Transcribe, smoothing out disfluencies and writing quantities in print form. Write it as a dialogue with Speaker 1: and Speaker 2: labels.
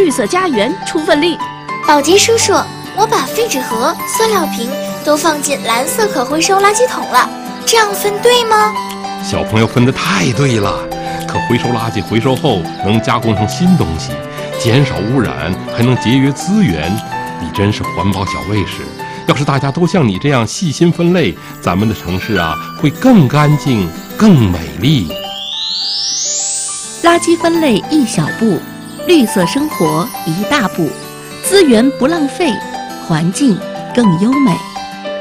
Speaker 1: 绿色家园出份力。
Speaker 2: 宝洁叔叔，我把废纸盒、塑料瓶都放进蓝色可回收垃圾桶了，这样分对吗？
Speaker 3: 小朋友分得太对了，可回收垃圾回收后能加工成新东西，减少污染，还能节约资源。你真是环保小卫士！要是大家都像你这样细心分类，咱们的城市啊会更干净、更美丽。
Speaker 1: 垃圾分类一小步，绿色生活一大步，资源不浪费，环境更优美。